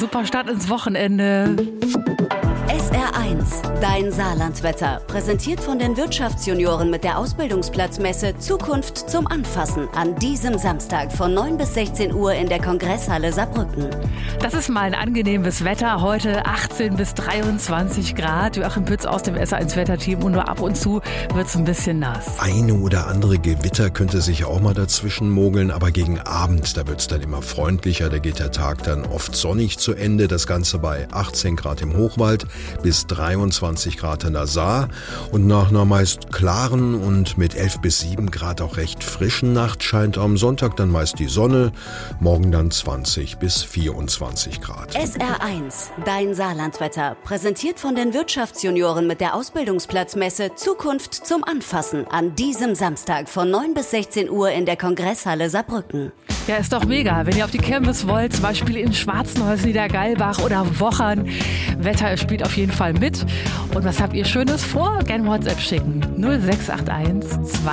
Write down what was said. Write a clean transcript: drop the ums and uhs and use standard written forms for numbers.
super Start ins Wochenende. SR1, dein Saarlandwetter. Präsentiert von den Wirtschaftsjunioren mit der Ausbildungsplatzmesse Zukunft zum Anfassen an diesem Samstag von 9 bis 16 Uhr in der Kongresshalle Saarbrücken. Das ist mal ein angenehmes Wetter. Heute 18 bis 23 Grad. Joachim Pütz aus dem SR1 Wetterteam und nur ab und zu wird es ein bisschen nass. Eine oder andere Gewitter könnte sich auch mal dazwischen mogeln, aber gegen Abend, da wird es dann immer freundlicher. Da geht der Tag dann oft sonnig zu Ende. Das Ganze bei 18 Grad im Hochwald bis 23 Grad in der Saar und nach einer meist klaren und mit 11 bis 7 Grad auch recht frischen Nacht scheint am Sonntag dann meist die Sonne, morgen dann 20 bis 24 Grad. SR1, dein Saarlandwetter, präsentiert von den Wirtschaftsjunioren mit der Ausbildungsplatzmesse Zukunft zum Anfassen an diesem Samstag von 9 bis 16 Uhr in der Kongresshalle Saarbrücken. Ja, ist doch mega. Wenn ihr auf die Kirmes wollt, zum Beispiel in Schwarzenholz, Niedergeilbach oder Wochern, Wetter spielt auf jeden Fall mit. Und was habt ihr Schönes vor? Gerne WhatsApp schicken. 0681